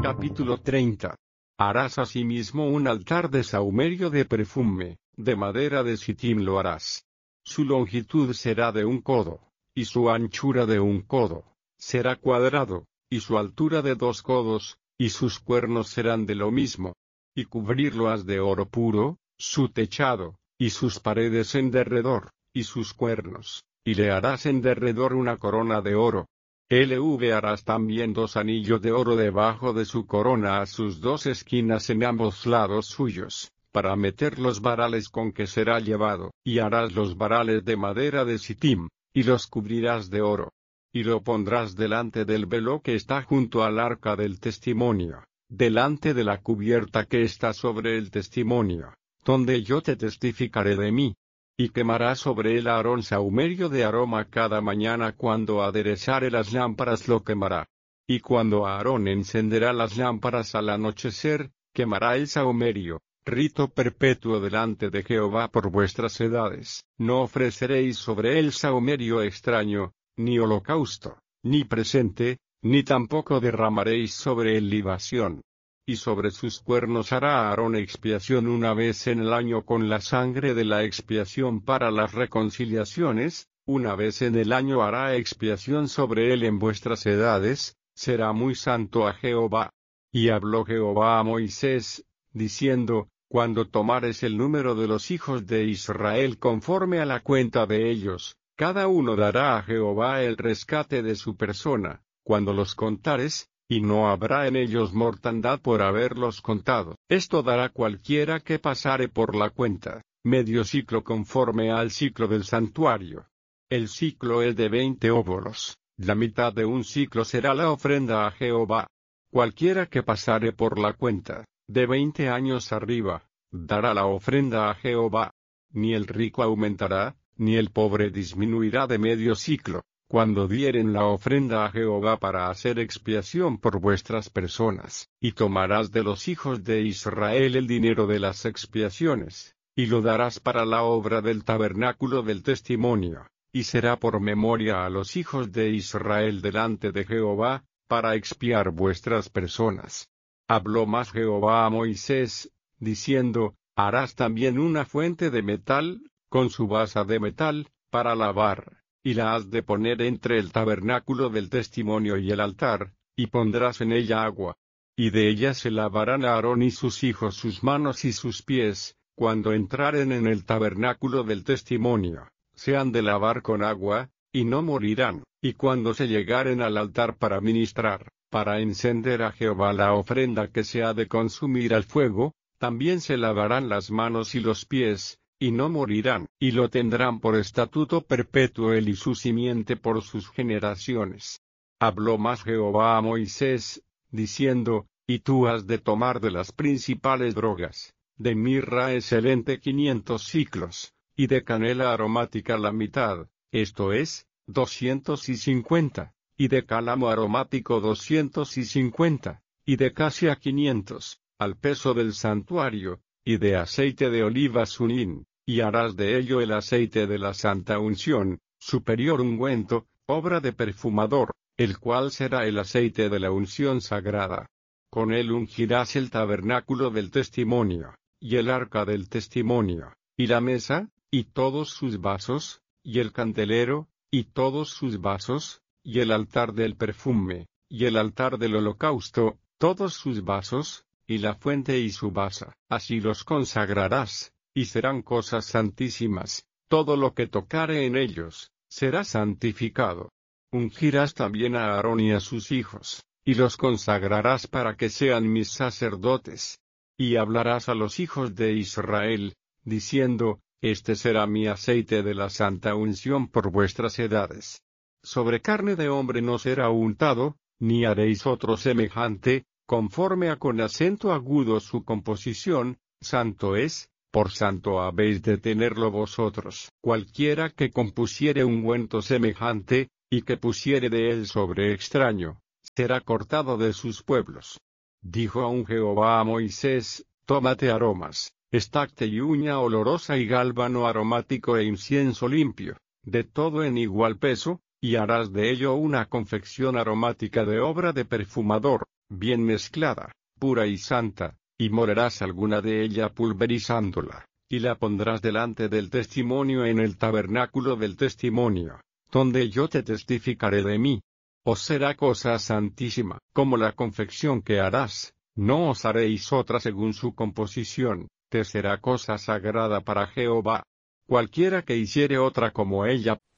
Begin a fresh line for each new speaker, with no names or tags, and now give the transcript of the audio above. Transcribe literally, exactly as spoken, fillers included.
Capítulo treinta. Harás asimismo un altar de sahumerio de perfume, de madera de sitim lo harás. Su longitud será de un codo, y su anchura de un codo. Será cuadrado, y su altura de dos codos, y sus cuernos serán de lo mismo. Y cubrirlo has de oro puro, su techado, y sus paredes en derredor, y sus cuernos, y le harás en derredor una corona de oro. Lv harás también dos anillos de oro debajo de su corona a sus dos esquinas en ambos lados suyos, para meter los varales con que será llevado, y harás los varales de madera de sitim, y los cubrirás de oro. Y lo pondrás delante del velo que está junto al arca del testimonio, delante de la cubierta que está sobre el testimonio, donde yo te testificaré de mí. Y quemará sobre él Aarón sahumerio de aroma cada mañana cuando aderezare las lámparas lo quemará. Y cuando Aarón encenderá las lámparas al anochecer, quemará el sahumerio, rito perpetuo delante de Jehová por vuestras edades. No ofreceréis sobre él sahumerio extraño, ni holocausto, ni presente, ni tampoco derramaréis sobre él libación. Y sobre sus cuernos hará Aarón expiación una vez en el año con la sangre de la expiación para las reconciliaciones, una vez en el año hará expiación sobre él en vuestras edades, será muy santo a Jehová. Y habló Jehová a Moisés, diciendo, cuando tomares el número de los hijos de Israel conforme a la cuenta de ellos, cada uno dará a Jehová el rescate de su persona, cuando los contares, y no habrá en ellos mortandad por haberlos contado. Esto dará cualquiera que pasare por la cuenta, medio ciclo conforme al ciclo del santuario. El ciclo es de veinte óbolos, la mitad de un ciclo será la ofrenda a Jehová. Cualquiera que pasare por la cuenta, de veinte años arriba, dará la ofrenda a Jehová. Ni el rico aumentará, ni el pobre disminuirá de medio ciclo, cuando dieren la ofrenda a Jehová para hacer expiación por vuestras personas. Y tomarás de los hijos de Israel el dinero de las expiaciones, y lo darás para la obra del tabernáculo del testimonio, y será por memoria a los hijos de Israel delante de Jehová, para expiar vuestras personas. Habló más Jehová a Moisés, diciendo, harás también una fuente de metal, con su basa de metal, para lavar, y la has de poner entre el tabernáculo del testimonio y el altar, y pondrás en ella agua. Y de ella se lavarán Aarón y sus hijos sus manos y sus pies, cuando entraren en el tabernáculo del testimonio, se han de lavar con agua, y no morirán. Y cuando se llegaren al altar para ministrar, para encender a Jehová la ofrenda que se ha de consumir al fuego, también se lavarán las manos y los pies, y no morirán, y lo tendrán por estatuto perpetuo él y su simiente por sus generaciones. Habló más Jehová a Moisés, diciendo, y tú has de tomar de las principales drogas, de mirra excelente quinientos siclos, y de canela aromática la mitad, esto es, doscientos y cincuenta, y de cálamo aromático doscientos y cincuenta, y de casia quinientos, al peso del santuario, y de aceite de oliva sunín. Y harás de ello el aceite de la santa unción, superior ungüento, obra de perfumador, el cual será el aceite de la unción sagrada. Con él ungirás el tabernáculo del testimonio, y el arca del testimonio, y la mesa, y todos sus vasos, y el candelero, y todos sus vasos, y el altar del perfume, y el altar del holocausto, todos sus vasos, y la fuente y su basa. Así los consagrarás, y serán cosas santísimas, todo lo que tocare en ellos, será santificado. Ungirás también a Aarón y a sus hijos, y los consagrarás para que sean mis sacerdotes. Y hablarás a los hijos de Israel, diciendo, este será mi aceite de la santa unción por vuestras edades. Sobre carne de hombre no será untado, ni haréis otro semejante, conforme a con acento agudo su composición, santo es, por santo habéis de tenerlo vosotros. Cualquiera que compusiere ungüento semejante, y que pusiere de él sobre extraño, será cortado de sus pueblos. Dijo aún Jehová a Moisés, tómate aromas, estacte y uña olorosa y gálbano aromático e incienso limpio, de todo en igual peso, y harás de ello una confección aromática de obra de perfumador, bien mezclada, pura y santa, y molerás alguna de ella pulverizándola, y la pondrás delante del testimonio en el tabernáculo del testimonio, donde yo te testificaré de mí. Os será cosa santísima, como la confección que harás, no os haréis otra según su composición, te será cosa sagrada para Jehová. Cualquiera que hiciere otra como ella,